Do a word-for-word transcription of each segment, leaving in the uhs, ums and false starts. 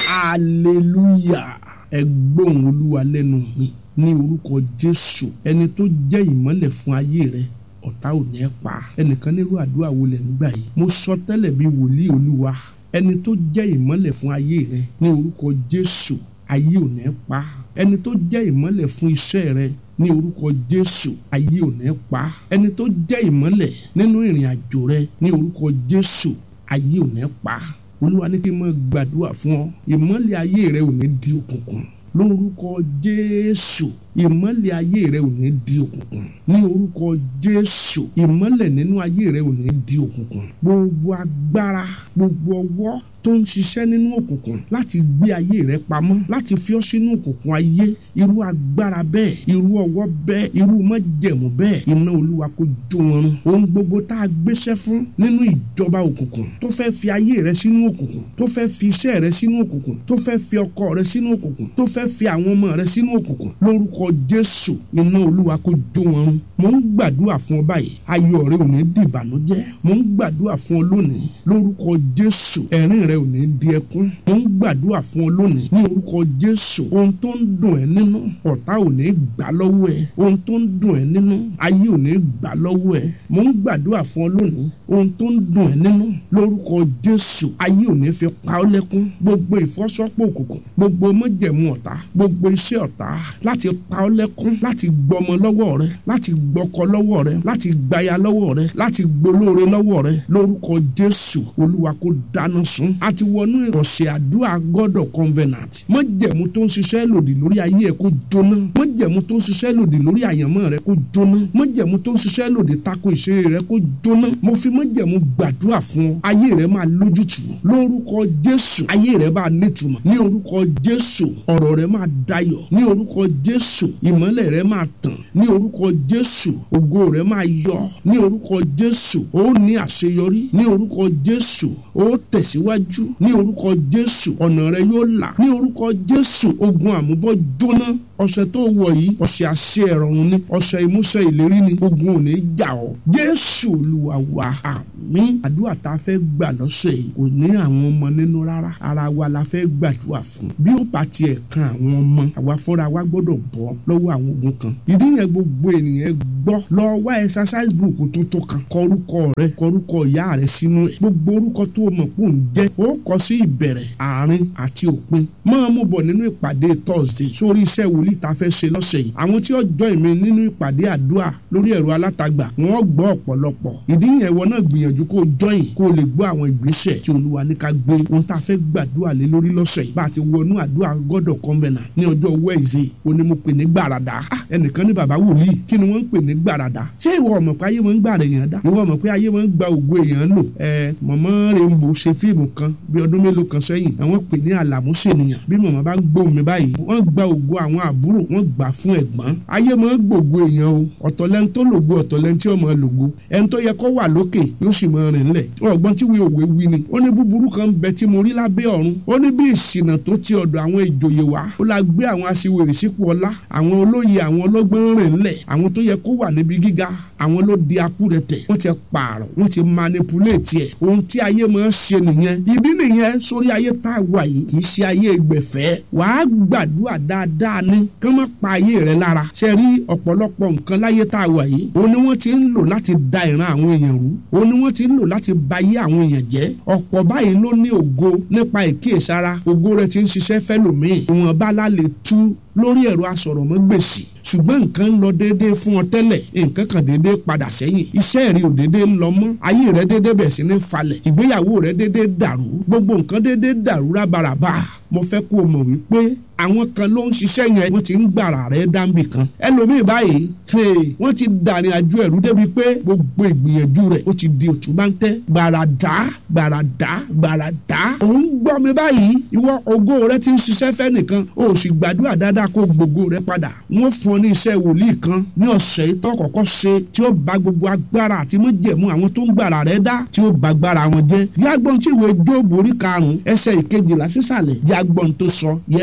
hallelujah. Ẹ gbóhùn Olúwa lẹ́nu mi ní orúkọ Jésù. Ẹni tó jẹ́ ìmọ́lẹ̀ fún ayé rẹ, ọ̀tá ò ní pa. Ẹnìkan nírú àdúrà wo lẹ̀ ń gbà yìí? Mo sọ tẹ́lẹ̀ bí wòlíì Olúwa. Ẹni tó jẹ́ ìmọ́lẹ̀ fún ayé rẹ ní orúkọ Jésù, ayé ò ní pa. Ẹni tó jẹ́ ìmọ́lẹ̀ fún iṣẹ́ rẹ ní orúkọ Jésù, ayé ò ní pa. Ẹni tó jẹ́ ìmọ́lẹ̀ nínú ìrìn àjò rẹ ní orúkọ Jésù, ayé ò ní pa. Olúwa ní kí n máa gbàdúrà fún ọ. Ìmọ́lẹ̀ ayé rẹ ò ní di òkùnkùn lórúkọ Jésù. Ìmọ́lẹ̀ ayé rẹ ò ní di òkùnkùn ní orúkọ Jésù. Ìmọ́lẹ̀ nínú ayé rẹ ò ní di òkùnkùn. Gbogbo agbára, gbogbo ọwọ́ tó ń ṣiṣẹ́ nínú òkùnkùn láti gbé ayé rẹ pamọ́, láti fi ọ́ sínú òkùnkùn ayé, irú agbára bẹ́ẹ̀, irú ọwọ́ bẹ́ẹ̀, irú májẹ̀mú bẹ́ẹ̀, iná Olúwa kó jó wọn run. Ohun gbogbo tá a gbéṣẹ́ fún nínú ìjọba òkùnkùn tó fẹ́ fi ayé rẹ sínú òkùnkùn, tó fẹ́ fi iṣẹ́ rẹ sínú òkùnkùn, tó fẹ́ fi ọkọ rẹ sínú òkùnkùn, tó fẹ́ fi àwọn ọmọ rẹ sínú òkùnkùn, lórúkọ Jésù, iná Olúwa kó jó wọn run. Mo ń gbàdúrà fún ọ báyìí, ayọ̀ rẹ ò ní di ìbànújẹ́. Mo ń gbàdúrà fún ọ lónìí lórúkọ Jésù, ẹ̀rín rẹ ò ní di ẹkún. Mo ń gbàdúrà fún ọ lónìí ní orúkọ Jésù, ohun tó ń dùn ẹ́ nínú, ọ̀tá ò ní gbà lọ́wọ́ ẹ. Ohun tó ń dùn ẹ́ nínú, ayé ò ní gbà lọ́wọ́ ẹ. Mo ń gbàdúrà fún ọ lónìí, ohun tó ń dùn ẹ́ nínú, lórúkọ Jésù, ayé ò ní fi pa ọ́ lẹ́kún. Gbogbo ìfọ́sọ́pọ̀ òkùnkùn, gbogbo májẹ̀mú ọ̀tá, gbogbo iṣẹ́ ọ̀tá láti pa ọ́ lẹ́kún, láti gbọmọ lọ́wọ́ rẹ, láti gbọkọ lọ́wọ́ rẹ, láti gbaya lọ́wọ́ rẹ, láti gbolóore lọ́wọ́ rẹ, lórúkọ Jésù, Olúwa kó dáná sun. A ti wọnú ọ̀sẹ̀ àdúrà God of Covenant. Májẹ̀mú tó ń ṣiṣẹ́ lòdì lórí ayé ẹ kó jóná. Májẹ̀mú tó ń ṣiṣẹ́ lòdì lórí àyànmọ́ rẹ kó jóná. Májẹ̀mú tó ń ṣiṣẹ́ lòdì tako ìṣeré rẹ kó jóná. Mo fi májẹ̀mú gbàdúrà fún ọ. Ayé rẹ máa lójútùú lórúkọ Jésù. Ayé rẹ máa nítumọ̀ ní orúkọ Jésù. Ọ̀rọ̀ rẹ máa dayọ̀ ní orúkọ Jésù. Ìmọ́lẹ̀ rẹ máa tàn ní orúkọ Jésù. Ògo rẹ máa yọ ní orúkọ Jésù. Ó ní àṣeyọrí ní orúkọ Jésù. Ó tẹ̀síwájú ní orúkọ Jésù. Ọ̀nà rẹ yóò là ní orúkọ Jésù. Ogun àmúbọ̀ jóná. Ọ̀sẹ̀ tó wọ̀ yìí ọ̀sẹ̀ àṣẹ ìrọ̀rùn ni, ọ̀sẹ̀ ìmúṣẹ ìlérí ni. Ogun ò ní jà ọ́. Jésù Olúwa wa, àmín. Àdúrà tá a fẹ́ gbà lọ́sẹ̀ yìí kò ní àwọn ọmọ nínú rárá. Ara wa la fẹ́ gbàdúrà fún. Bí ó bá tiẹ̀ kan àwọn ọmọ, àwa fúnra wa gbọ́dọ̀ bọ́ lọ́wọ́ àwọn ogun kan. Ìdí yẹn gbogbo ènìyàn gbọ́. Lọ wá exercise book tuntun kan. Kọ orúkọ rẹ, kọ orúkọ ìyá rẹ sínú ẹ̀. Gbogbo orúkọ tó o mọ̀ pé ò ń jẹ́, ó kọ sí ìbẹ̀rẹ̀, àárín àti òpin. Máa mú bọ̀ nínú ìpàdé Thursday sórí iṣẹ́ wòlíì tá a fẹ́ ṣe lọ́sẹ̀ yìí. Àwọn tí ó join mi nínú ìpàdé àdúrà lórí ẹ̀rọ alátagbà wọ́n gbọ́ ọ̀pọ̀lọpọ̀. Ìdí yẹn ìwọ náà gbìyànjú kó o join kó o lè gbọ́ àwọn ìgbésẹ̀ tí Olúwa ní ká gbé. Ohun tá a fẹ́ gbàdúrà lé lórí lọ́sẹ̀ yìí. Bá a ti wọnú àdúrà God of Covenant ní ọjọ́ Wednesday, ó ní mo pè ní gbàràdà. Ẹnìkan ní bàbá wòlíì, kí ni wọ́n ń pè ní gbàràdà? Ṣé ìwọ mọ̀ pé ayé máa ń gbàrà èèyàn dá? Ìwọ mọ̀ pé ayé máa ń gba ògo èèyàn lò? Ẹ mọ̀mọ́ Rainbow ṣe fíìmù kan bí ọdún mélòó kan sẹ́yìn. Àwọn pè ní àlàmúṣe ènìyàn. Bí mọ̀mọ́ bá ń gbóhùn mi báyìí, wọ́n gba ògo àwọn àbúrò, wọ́n gbà fún ẹ̀gbọ́n. Ayé máa ń gbògo èèyàn o. Ọ̀tọ̀lẹ́ni tó lògo, ọ̀tọ̀lẹ́ni tí ó máa lògo. Ẹni tó yẹ kó wà lókè yóò sì máa rìn lẹ̀. Ọ̀gbọ́n tí wí òwe wí ni. Ó ní búburú kan bẹ tí mo rí lábẹ́ ọ̀run. Ó ní bí ìṣìnà tó ti ọ̀dọ̀ àwọn ìjòyè wá. Ó la gbé àwọn aṣiwèrè sípò ọlá. Àwọn olóyè, àwọn ọlọ́gbọ́n rìn lẹ̀. Àwọn tó yẹ kó wà níbi gíga, àwọn ló di akúrẹ̀tẹ̀. Wọ́n ti pààrọ̀, wọ́n ti manipulate ẹ̀. Ohun tí ayé máa ń ṣe nìyẹn. Ìdí nìyẹn sórí ayé tá a wà yìí kì í ṣe ayé ìgbẹ̀fẹ́. Wàá gbàdúrà dáadáa ní kán má pa ayé rẹ lára. Ṣé rí ọ̀pọ̀lọpọ̀ nǹkan láyé tá a wà yìí? Òun ni wọ́n ti ń lò láti da ìran àwọn èèyàn rú. Òun ni wọ́n ti ń lò láti ba ayé àwọn èèyàn jẹ́. Ọ̀pọ̀ báyìí ló ní ògo nípa ìkíyèsára. Ògo rẹ̀ ti ń ṣiṣẹ́ fẹ́lòmíì. Ìwọ̀nba la lè tú lórí ẹ̀rọ asọ̀rọ̀mọ́gbèsì. Ṣùgbọ́n nǹkan ń lọ déédéé fún ọ tẹ́lẹ̀, nǹkan kan déédéé padà sẹ́yìn. Iṣẹ́ rẹ ò déédéé lọ mọ́, ayé rẹ déédéé bẹ̀ sí ní falẹ̀, ìgbéyàwó rẹ déédéé dàrú, gbogbo nǹkan déédéé dàrú rábaràbà. Mo fẹ́ kó o mọ̀ wípé àwọn kan ló ń ṣiṣẹ́ yẹn, wọ́n ti ń gbàrà rẹ̀ dáńbì kan. Ẹlòmíì báyìí wọ́n ti dàrin àjò ẹ̀rú débi pé gbogbo ìgbìyànjú rẹ̀ ó ti di òtúbáńtẹ́. Gbàràdá gbàràdá gbàràdá. Òun gbọ́ mi báyìí, ìwọ ògo rẹ ti ń ṣiṣẹ́ fẹ́ nìkan, o sì gbàdúrà dáadáa kó gbogbo rẹ padà. Wọ́n fún ọ ní iṣẹ́ wòlíì kan ní ọ̀sẹ̀ tó kọ́kọ́ ṣe tí ó bá gbogbo agbára àti májẹ̀mú àwọn tó ń gbàrà rẹ̀ dá, tí ó bá agbára wọn jẹ́. Jágbọ́n tí ìwé Jóòbù orí karùn-ún ẹsẹ̀ ìkejìlá sísàlẹ̀, jágbọ́n tó sọ, yẹ́sì mò ń gbọ́.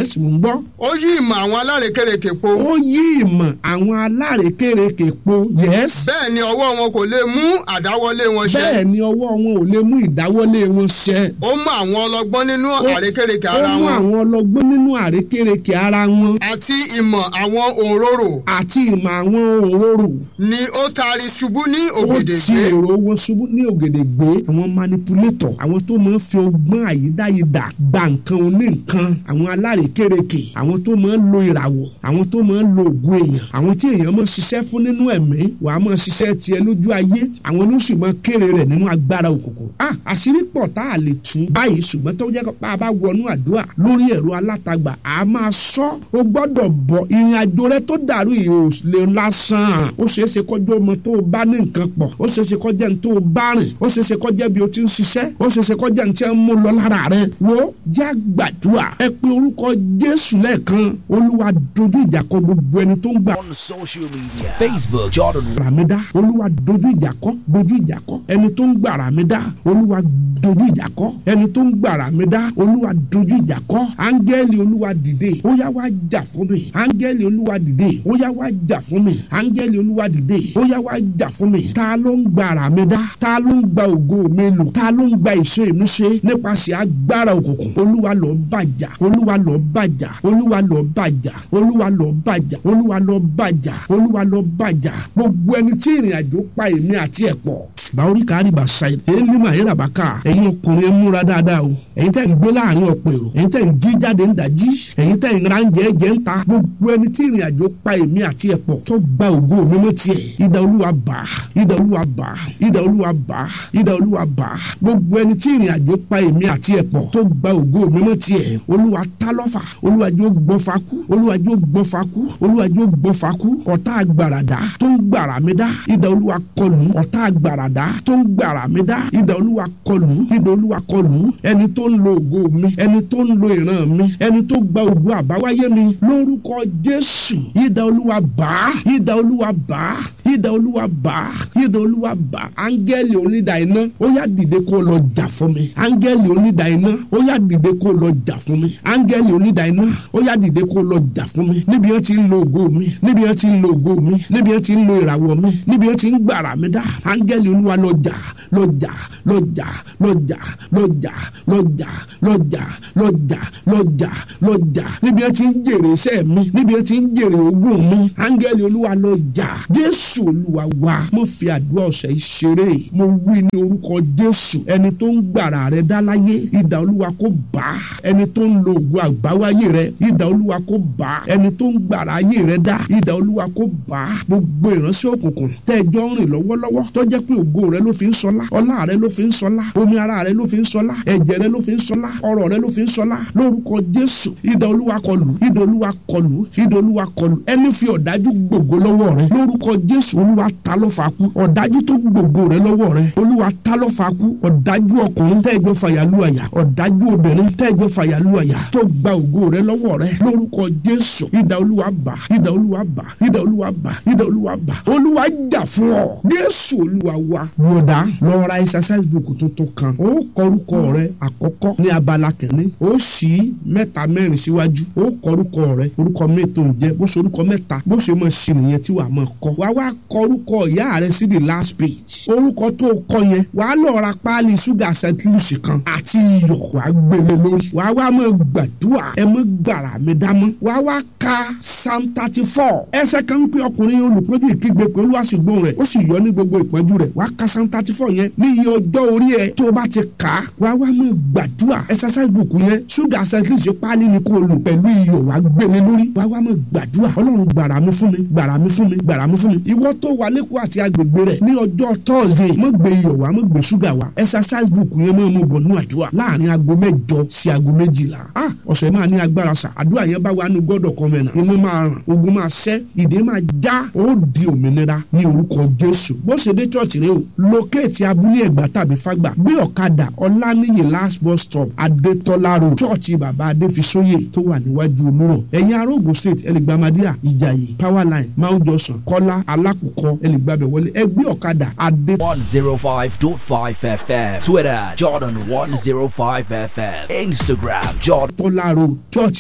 gbọ́. ó yí ìmọ̀ àwọn alárékérekè po. ó yí ìmọ̀ àwọn alárékérekè po. yes. bẹ́ẹ̀ ni ọwọ́ wọn kò lè mú àdáwọ́lé wọn ṣẹ. bẹ́ẹ̀ ni ọwọ́ wọn ò lè mú ìdáwọ́lé wọn ṣẹ. ó mú àwọn ọlọ́gbọ́n nínú àrékérekè ara ó mú wọn. àwọn ọlọ́gbọ́n nínú àrékérekè ara wọn. àti ìmọ̀ àwọn òǹrorò. àti ìmọ̀ àwọn òǹrorò. ni ó taari ṣubú ní ó ti ògèdègbé. èrò wọn ṣubú ní ògèdègbé. àwọn manipulator, àwọn tó máa ń fi ọgbọ́n àyídáyidà gba nǹkan oní nǹkan, àwọn alárékérekè, àwọn tó máa ń lo ìràwọ̀, àwọn tó máa ń lo ògùn èèyàn, àwọn tí èèyàn máa ṣiṣẹ́ fún nínú ẹ̀mí, wàá máa ṣiṣẹ́ tiẹ̀ lójú ayé, àwọn ló sì máa kéré rẹ̀ nínú agbára òkùnkùn. ah àṣírí pọ̀ tá a lè tú báyìí, ṣùgbọ́n tó jẹ́ pé a bá wọnú àdúrà lórí ẹ̀rọ alátagbà a máa sọ. ó gbọ́dọ̀ bọ̀ ìrìn àjò rẹ tó dàrú yìí ò lè lásán. ó ṣeé ṣe kọjá ọmọ tó o bá ní nǹkan pọ̀, ó ṣeé ṣe kọjá ní tó o bá rìn, ó ṣeé ṣe kọjá bí o ti ń ṣiṣẹ́, ó ṣeé ṣe kọjá ní tí wọ́n mú lọ lára rẹ. wo jẹ́ àgbàdua, ẹ pe orúkọ Jésù lẹ́ẹ̀kan. Olúwa dojú ìjà kọ gbogbo ẹni tó ń gbà. On social media, Facebook, Jordan. Ràmídá, Olúwa dojú ìjà kọ, dojú ìjà kọ ẹni tó ń gbà Ràmídá. Olúwa dojú ìjà kọ ẹni tó ń gbà Ràmídá. Olúwa dojú ìjà kọ. Áńgẹ́lì Olúwa dìde, ó yá wá jà fún mi. Áńgẹ́lì Olúwa dìde, ó yá wá jà fún mi. Áńgẹ́lì Olúwa dìde, ó yá wá jà fún mi. Ta ló ń gbà Ràmídá? Ta ló ń gba ògo mi lò? Ta ló ń gba ìṣe mi ṣe nípasẹ̀ agbára òkùnkùn? Olúwa lọ bàjà, Olúwa lọ bàjà, Olúwa lọ bàjà, Olúwa lọ bàjà, Olúwa lọ bàjà, Olúwa lọ bàjà. Gbogbo ẹni tí ìrìn àjò pa èmi àti ẹ̀ pọ̀. Báwọ̀rí kárí bá ṣáì. Èyí ni màá yẹra bá ká. Ẹ̀yin ọkùnrin ẹ múra dáadáa o. Ẹ̀yin tẹ́ ń gbé láàrin ọ̀pọ̀ èrò. Ẹ̀yin tẹ́ ń jí jáde ń dàjí. Ẹ̀yin tẹ́ ń ra ń jẹ́ jẹ́ ń ta. Gbogbo ẹni tí ìrìn àjò pa èmi àti ẹ̀ pọ̀ tó gba ògo mi mọ́ tiẹ̀. Idà Olúwa bà, idà Olúwa bà, idà Olúwa bà, idà Olúwa bà. Gbogbo ẹni tí ìrìn àjò pa èmi àti ẹ̀ pọ̀ tó gba ògo mi mọ́ tiẹ̀. Olúwa ta lọ́fà. Olúwa jọ̀ọ́ gbọ́ fakú. Olúwa jọ̀ọ́ gbọ́ fakú. Olúwa jọ̀ọ́ gbọ́ fakú. Ọ̀tá àgbàràdá tó ń gbàrà mi dá. Idà Olúwa kọlù. Ọ̀tá àgbàràdá tó ń gbàrà mi dá. Idà Olúwa kọlù. Idà Olúwa kọlù. Ẹni tó ń lo ògo mi, ẹni tó ń lo ìran mi, ẹni tó gba ògo àbáwáyé mi lórúkọ Jésù. Idà Olúwa bà, idà Olúwa bà, idà Olúwa bà, idà Olúwa bà. Áńgẹ́lì onídàá iná, ó yá dìde kó lọ jà fún mi. Áńgẹ́lì onídàá iná, ó yá dìde kó lọ jà fún mi. Áńgẹ́lì onídàá iná, ó yá dìde kó lọ jà fún mi. Níbi yẹn ti ń lo ògo mi, níbi yẹn ti ń lo ògo mi, níbi yẹn ti ń lo ìràwọ̀ mi, níbi yẹn ti ń gbàrà mi dá. Áńgẹ́lì Olúwa lọ jà, lọ jà, lọ jà, lọ jà, lọ jà, lọ jà, lọ jà, lọ jà, lọ jà, lọ jà. Níbi yẹn ti ń jèrè iṣẹ́ mi, níbi yẹn ti ń jèrè ogún mi. Áńgẹ́lì Olúwa lọ jà. Jésù Olúwa wa, mo fi àdúrà ọ̀sẹ̀ yìí ṣeré. Mo wí ní orúkọ Jésù. Ẹni tó ń gbàrà rẹ dá láyé, idà Olúwa kó bá. Ẹni tó ń lo ògo àgbáwáyé rẹ, idà Olúwa kó bá. Ẹni tó ń gbàrà ayé rẹ dá, idà Olúwa kó bá. Gbogbo ìránṣẹ́ òkùnkùn tẹ́jọ́ ń rìn lọ́wọ́lọ́wọ́ tó jẹ́ pé ògo rẹ ló fi ń sọlá, ọlá rẹ ló fi ń sọlá, omi ara rẹ ló fi ń sọlá, ẹ̀jẹ̀ rẹ ló fi ń sọlá, ọrọ̀ rẹ ló fi ń sọlá. Lórúkọ Jésù, idà Olúwa kọlù, idà Olúwa kọlù, idà Olúwa kọlù. Ẹni fi ọ̀dájú gbògo lọ́wọ́ rẹ, lórúkọ Jésù Olúwa ta ló fa kú. Ọ̀dájú tó gbògo rẹ lọ́wọ́ rẹ, Olúwa ta ló fa kú. Ọ̀dájú ọkùnrin tẹ́jọ́ fàyàlú àyà, ọ̀dájú obìnrin tẹ́jọ́ fàyàlú àyà tó gba ògo rẹ lọ́wọ́ rẹ, lórúkọ Jésù. Idà Olúwa bà, idà Olúwa bà, idà Olúwa bà, idà Olúwa bà. Olúwa jà fún ọ. Jésù Olúwa wa. Bùrọ̀dá lọ ra exercise book tuntun kan. Ó kọrúkọ rẹ àkọ́kọ́ ní abala kẹ́ni. Ó sì mẹ́ta mẹ́rin síwájú. Ó kọrúkọ rẹ, orúkọ mẹ́ta ò ń jẹ́. Bó ṣe orúkọ mẹ́ta, bó ṣe mọ̀ sí nìyẹn tí wàá mọ̀ kọ́. Wàá wá kọrúkọ ìyá rẹ sí the last page. Orúkọ tó kọ yẹn, wàá lọ ra páálí ṣúgà Saint Lucy kan àti iyọ̀. Wàá gbélé lórí. Wàá wá mọ̀ gbàdúrà. Ẹ mọ̀ gbàrà mi dámọ́. Wàá wá ka Psalm thirty four. Ẹsẹ̀ kan pé ọkùnrin olùpọ́njú ìkígbe pé Olúwa sì gbóhùn rẹ̀. Ó sì yọ ní gbogbo ìpọ́njú rẹ̀. Wàá ka Psalm thirty four yẹn ní iye ọjọ́ orí ẹ tó o bá ti kà á. Wàá wá mọ̀ gbàdúrà. Exercise book yẹn ṣúgà Saint Lucy páálí ni kò lò pẹ̀lú iyọ̀. Wàá gbélé lórí. Wàá wá mọ̀ gbàdúrà. Ọlọ́run gbàrà mi fún mi, gbàrà mi fún mi, gbàrà mi fún mi. Ìwọ tó wà lẹ́kọ̀ọ́ àti agbègbè rẹ̀ ní ọjọ́ Thursday, mọ̀ gbé iyọ̀ wá, mọ̀ gbé ṣúgà wá. Exercise book yẹn mọ̀ mọ̀ bọ̀ nú àdúrà láàrin aago mẹ́jọ sí aago méjìlá. Ah, ọ̀sẹ̀ máa ní agbára sà. Àdúrà yẹn bá wà ní God of Covenant. Inú máa ràn, ogun máa ṣẹ́, ìdè máa já, ó di òmìnira ní orúkọ Jésù. Bó ṣe dé church rẹ o, locate abúlé Ẹ̀gbá tàbí Fágbà. Gbé ọ̀kadà Ọláníyì last bus stop Adétọ́lá road. Church bàbá Adéfisóyè tó wà níwájú Olúrọ̀. Ẹ̀yin ará Ògùn State, ẹlẹ́gbàmádíà, Ìjàyè, Powerline, Mount Johnson, Kọ́lá, Alákùkọ, ẹlẹ́gbàbẹ̀ wọlé. Ẹ gbé ọ̀kadà Adé. one oh five point five F M. Twitter, Jordan one oh five F M. Instagram, Jordan. Tọ́lá road. Church